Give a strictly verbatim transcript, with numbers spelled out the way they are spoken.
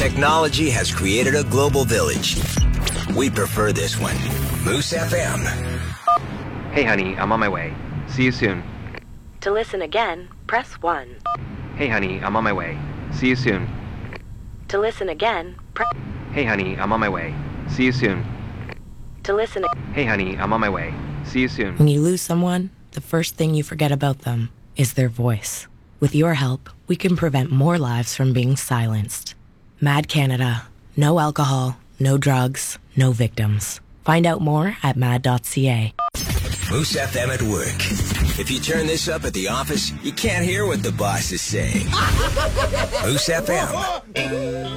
Technology has created a global village. We prefer this one. Moose F M. Hey honey, I'm on my way. See you soon. To listen again, press one. Hey honey, I'm on my way. See you soon. To listen again, press... Hey honey, I'm on my way. See you soon. To listen... Hey honey, I'm on my way. See you soon. When you lose someone, the first thing you forget about them is their voice. With your help, we can prevent more lives from being silenced. Mad Canada. No alcohol, no drugs, no victims. Find out more at mad dot c a. Moose F M at work. If you turn this up at the office, you can't hear what the boss is saying. Moose F M.